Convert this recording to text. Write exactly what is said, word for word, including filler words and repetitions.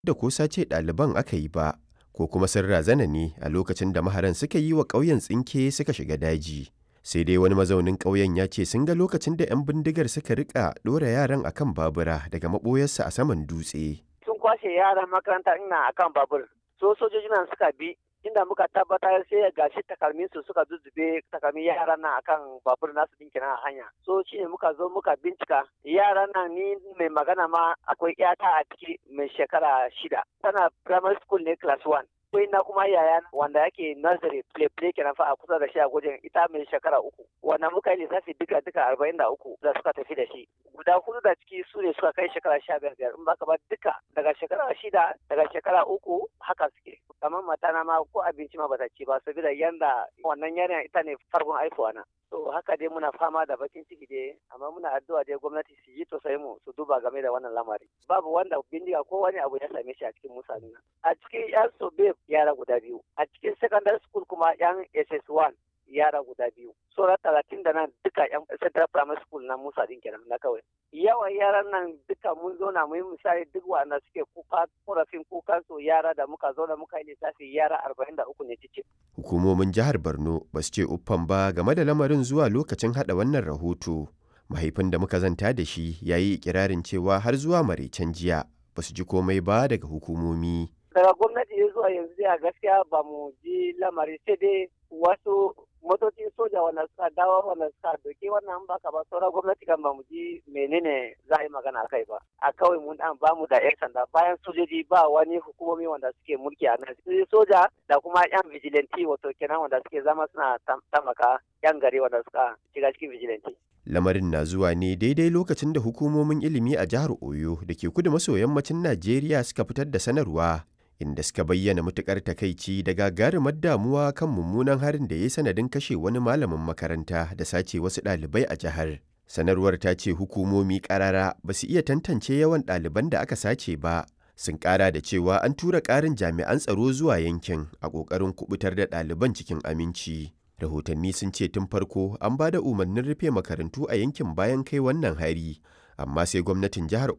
da ko sace ɗaliban aka yi ba, ko kuma sun razana ne a lokacin da maharan suka yi wa ƙauyen tsinke suka shiga daji. Sai dai wani mazaunin ƙauyen ya ce sun ga lokacin da 'yan bindigar suka riƙa ɗora yaran akan babura daga maɓoyarsa a saman dutse. Sun kwashe yaran makaranta ina akan babur, so sojoji nan suka bi inda muka tabbatar sai gashi takalmin su suka zuzzube takalmin yaran nan akan babur nasu din kenan a hanya. So shine muka zo muka bincika yaran nan ni mai magana ma akwai yata a ciki mai shekara shida. Tana primary school ne class one. Akwai na kuma yaya wanda yake nursery play play kenan fa a kusa da shi a gwajin ita mai shekara uku. Wanda muka yi lissafi duka duka arba'in da uku da suka tafi da shi. Guda hudu da ciki su ne suka kai shekara sha biyar biyar in baka ba duka daga shekara shida daga shekara uku haka suke. Kamar matana ma ko abinci ma bata ci ba saboda yanda wannan yarinya ita ne farkon haifuwa na. To haka dai muna fama da bakin ciki dai amma muna addu'a dai gwamnati su yi tosai mu su duba game da wannan lamari. Babu wanda bindiga ko wani abu ya same shi a cikin mutane. A cikin yan sobe yara guda biyu. A cikin secondary school kuma yan S S one yara guda biyu. Sauran talatin da nan duka yan central primary school na Musa din kenan na kawai. Yawan yaran nan duka mun zauna mu yi misali duk wanda suke kuka korafin kukan su yara da muka zauna muka yi lissafi yara arba'in da uku ne cikin. Hukumomin jihar Borno ba su ce uffan ba game da lamarin zuwa lokacin haɗa wannan rahoto. Mahaifin da muka zanta da shi ya yi ikirarin cewa har zuwa maraicen jiya ba su ji komai ba daga hukumomi. Daga gwamnati ya zuwa yanzu a gaskiya ba mu ji lamari sai dai wasu motocin soja wanda suka dawo wanda suka doke wannan baka ba sauran gwamnati kan ba mu ji menene za a yi magana a kai ba. A kawai mun dan ba mu da 'yan sanda bayan sojoji ba wani hukumomi wanda suke mulki a nan. Soja da kuma 'yan vigilante wato kenan wanda suke zama suna tamaka 'yan gari wanda suka shiga cikin vigilante. Lamarin na zuwa ne daidai lokacin da hukumomin ilimi a jihar Oyo da ke kudu maso yammacin Najeriya suka fitar da sanarwa inda suka bayyana matukar takaici da gagarumar damuwa kan mummunan harin da ya yi sanadin kashe wani malamin makaranta da sace wasu ɗalibai a jihar. Sanarwar ta ce hukumomi ƙarara ba su iya tantance yawan ɗaliban da aka sace ba. Sun ƙara da cewa an tura ƙarin jami'an tsaro zuwa yankin a ƙoƙarin kubutar da ɗaliban cikin aminci. Rahotanni sun ce tun farko an ba da umarnin rufe makarantu a yankin bayan kai wannan hari, amma sai gwamnatin jihar